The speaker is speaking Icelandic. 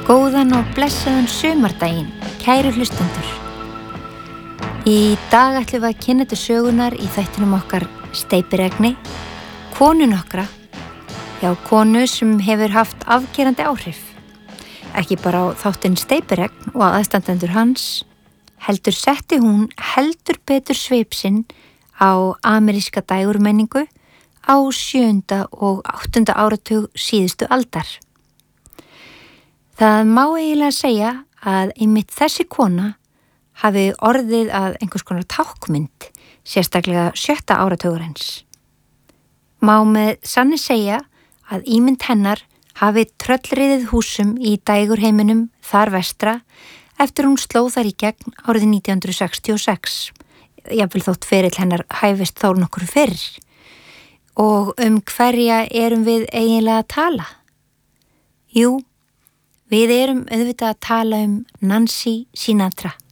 Góðan og blessaðan sumardaginn, kæru hlustendur. Í dag ætlum við að kynna til sögunar í þættinum okkar steypiregni, konu nokkra, konu sem hefur haft afgerandi áhrif. Ekki bara á þáttinn steypiregn og aðstandendur hans, heldur setti hún heldur betur svip sinn á ameríska dægurmenningu á 7. og 8. áratug síðustu aldar. Það má eiginlega segja að einmitt þessi kona hafi orðið að einhvers konar tákmynd, sérstaklega 7. áratugurins. Má með sanni segja að ímynd hennar hafi tröllriðið húsum í dægurheiminum þar vestra eftir hún sló þar í gegn árið 1966. Jafnvel þótt ferill hennar hæfist þó nokkur fyrr. Og hverja erum við eiginlega að tala? Jú, við erum auðvitað að tala Nancy Sinatra.